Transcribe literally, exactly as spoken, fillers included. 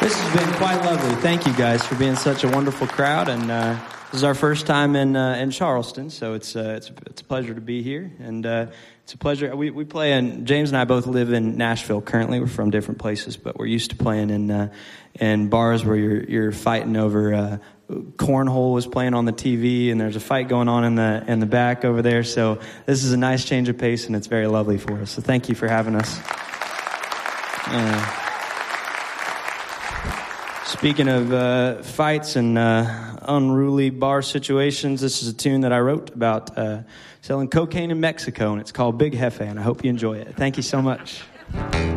This has been quite lovely. Thank you guys for being such a wonderful crowd, and uh, this is our first time in uh, in Charleston, so it's uh, it's it's a pleasure to be here, and uh, it's a pleasure. We we play in James and I both live in Nashville currently. We're from different places, but we're used to playing in uh, in bars where you're you're fighting over. Uh, Cornhole was playing on the T V, and there's a fight going on in the in the back over there. So this is a nice change of pace, and it's very lovely for us. So thank you for having us. Uh, Speaking of uh, fights and uh, unruly bar situations, this is a tune that I wrote about uh, selling cocaine in Mexico, and it's called Big Jefe, and I hope you enjoy it. Thank you so much.